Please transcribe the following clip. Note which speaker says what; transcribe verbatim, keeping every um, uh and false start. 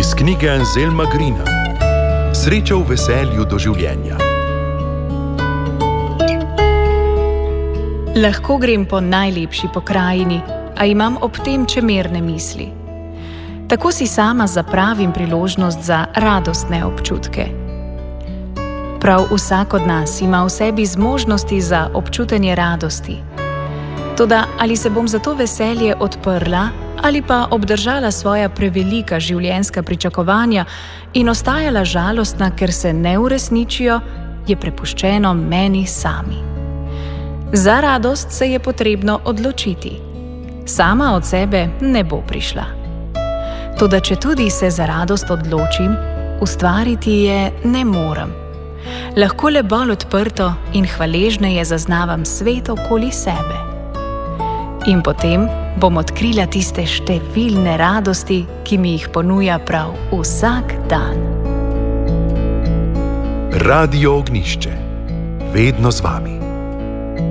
Speaker 1: Iz knjige Anselma Greena Sreča v veselju do življenja.
Speaker 2: Lahko grem po najlepši pokrajini, a imam ob tem čemerne misli. Tako si sama zapravim priložnost za radostne občutke. Prav vsak od nas ima v sebi zmožnosti za občutenje radosti. Toda ali se bom za to veselje odprla ali pa obdržala svoja prevelika življenjska pričakovanja in ostajala žalostna, ker se ne uresničijo, je prepuščeno meni sami. Za radost se je potrebno odločiti. Sama od sebe ne bo prišla. Toda četudi se za radost odločim, ustvariti je ne morem. Lahko le bolj odprto in hvaležneje zaznavam svet okoli sebe. In potem bom odkrila tiste številne radosti, ki mi jih ponuja prav vsak dan.
Speaker 1: Radio Ognjišče. Vedno z vami.